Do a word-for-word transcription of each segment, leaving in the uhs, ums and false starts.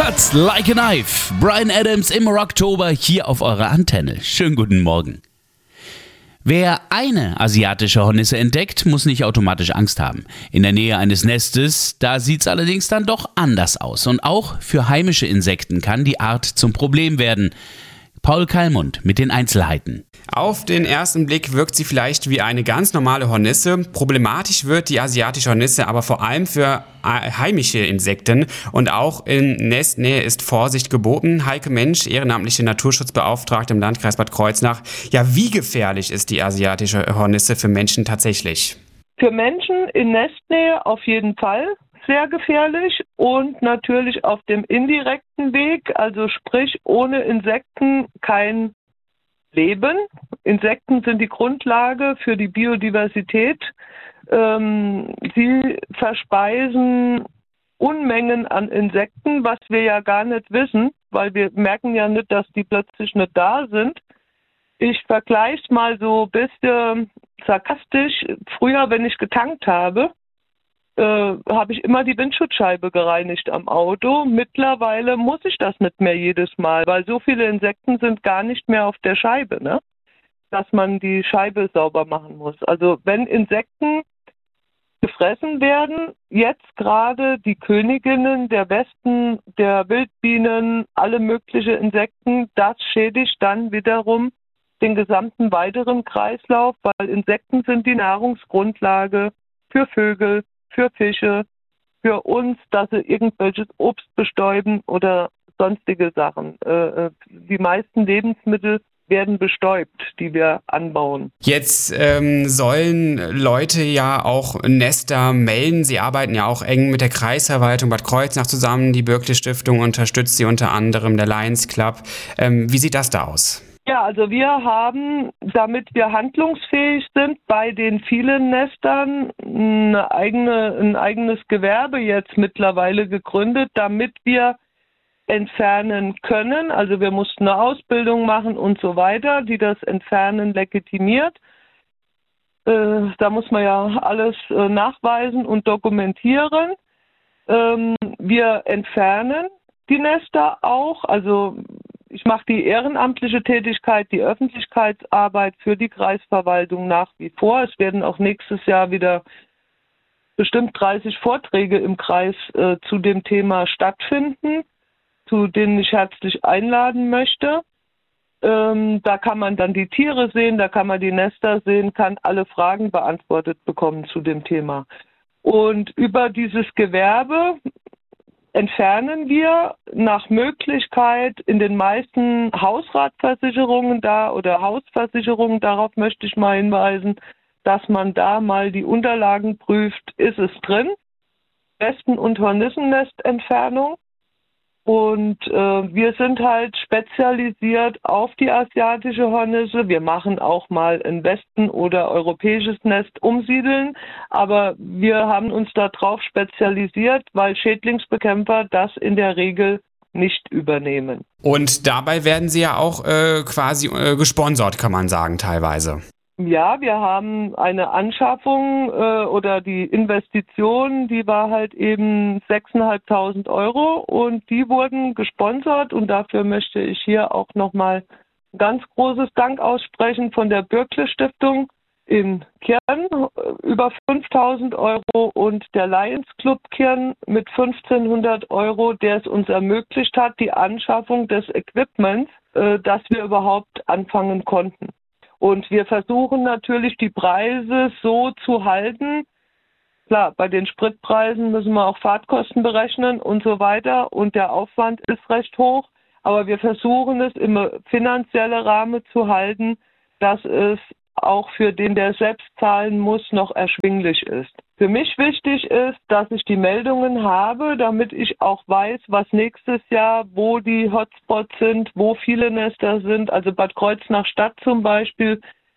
Cuts like a knife. Bryan Adams im Rocktober hier auf eurer Antenne. Schönen guten Morgen. Wer eine asiatische Hornisse entdeckt, muss nicht automatisch Angst haben. In der Nähe eines Nestes, da sieht's allerdings dann doch anders aus. Und auch für heimische Insekten kann die Art zum Problem werden. Paul Kallmund mit den Einzelheiten. Auf den ersten Blick wirkt sie vielleicht wie eine ganz normale Hornisse. Problematisch wird die asiatische Hornisse aber vor allem für heimische Insekten. Und auch in Nestnähe ist Vorsicht geboten. Heike Mensch, ehrenamtliche Naturschutzbeauftragte im Landkreis Bad Kreuznach. Ja, wie gefährlich ist die asiatische Hornisse für Menschen tatsächlich? Für Menschen in Nestnähe auf jeden Fall sehr gefährlich und natürlich auf dem indirekten Weg, also sprich ohne Insekten kein Leben. Insekten sind die Grundlage für die Biodiversität. Ähm, sie verspeisen Unmengen an Insekten, was wir ja gar nicht wissen, weil wir merken ja nicht, dass die plötzlich nicht da sind. Ich vergleiche es mal so ein bisschen sarkastisch. Früher, wenn ich getankt habe, Äh, habe ich immer die Windschutzscheibe gereinigt am Auto. Mittlerweile muss ich das nicht mehr jedes Mal, weil so viele Insekten sind gar nicht mehr auf der Scheibe, ne? Dass man die Scheibe sauber machen muss. Also wenn Insekten gefressen werden, jetzt gerade die Königinnen der Wespen, der Wildbienen, alle möglichen Insekten, das schädigt dann wiederum den gesamten weiteren Kreislauf, weil Insekten sind die Nahrungsgrundlage für Vögel, für Fische, für uns, dass sie irgendwelches Obst bestäuben oder sonstige Sachen. Äh, die meisten Lebensmittel werden bestäubt, die wir anbauen. Jetzt ähm, sollen Leute ja auch Nester melden. Sie arbeiten ja auch eng mit der Kreisverwaltung Bad Kreuznach zusammen. Die Bürkle Stiftung unterstützt sie unter anderem, der Lions Club. Ähm, wie sieht das da aus? Ja, also wir haben, damit wir handlungsfähig sind, bei den vielen Nestern eine eigene, ein eigenes Gewerbe jetzt mittlerweile gegründet, damit wir entfernen können. Also wir mussten eine Ausbildung machen und so weiter, die das Entfernen legitimiert. Äh, da muss man ja alles äh, nachweisen und dokumentieren. Ähm, wir entfernen die Nester auch, also ich mache die ehrenamtliche Tätigkeit, die Öffentlichkeitsarbeit für die Kreisverwaltung nach wie vor. Es werden auch nächstes Jahr wieder bestimmt dreißig Vorträge im Kreis äh, zu dem Thema stattfinden, zu denen ich herzlich einladen möchte. Ähm, da kann man dann die Tiere sehen, da kann man die Nester sehen, kann alle Fragen beantwortet bekommen zu dem Thema. Und über dieses Gewerbe entfernen wir nach Möglichkeit in den meisten Hausratversicherungen da oder Hausversicherungen, darauf möchte ich mal hinweisen, dass man da mal die Unterlagen prüft, ist es drin, Wespen- und Hornissennestentfernung. Und äh, wir sind halt spezialisiert auf die asiatische Hornisse. Wir machen auch mal ein Wespen- oder europäisches Nest umsiedeln, aber wir haben uns darauf spezialisiert, weil Schädlingsbekämpfer das in der Regel nicht übernehmen. Und dabei werden sie ja auch äh, quasi äh, gesponsert, kann man sagen, teilweise. Ja, wir haben eine Anschaffung äh, oder die Investition, die war halt eben sechstausendfünfhundert Euro und die wurden gesponsert und dafür möchte ich hier auch nochmal ein ganz großes Dank aussprechen von der Bürkle Stiftung in Kirn, über fünftausend Euro und der Lions Club Kirn mit fünfzehnhundert Euro, der es uns ermöglicht hat, die Anschaffung des Equipments, äh, dass wir überhaupt anfangen konnten. Und wir versuchen natürlich, die Preise so zu halten. Klar, bei den Spritpreisen müssen wir auch Fahrtkosten berechnen und so weiter. Und der Aufwand ist recht hoch. Aber wir versuchen es im finanziellen Rahmen zu halten, dass es auch für den, der selbst zahlen muss, noch erschwinglich ist. Für mich wichtig ist, dass ich die Meldungen habe, damit ich auch weiß, was nächstes Jahr, wo die Hotspots sind, wo viele Nester sind. Also Bad Kreuznach Stadt zum Beispiel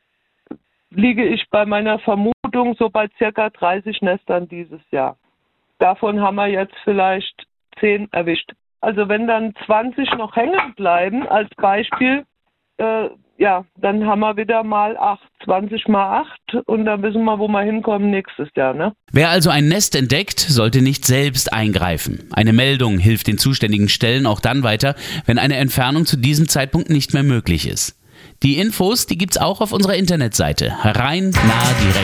liege ich bei meiner Vermutung so bei circa dreißig Nestern dieses Jahr. Davon haben wir jetzt vielleicht zehn erwischt. Also wenn dann zwanzig noch hängen bleiben, als Beispiel, äh, ja, dann haben wir wieder mal acht, zwanzig mal acht und dann wissen wir, wo wir hinkommen nächstes Jahr, ne? Wer also ein Nest entdeckt, sollte nicht selbst eingreifen. Eine Meldung hilft den zuständigen Stellen auch dann weiter, wenn eine Entfernung zu diesem Zeitpunkt nicht mehr möglich ist. Die Infos, die gibt's auch auf unserer Internetseite rhein nahe direkt.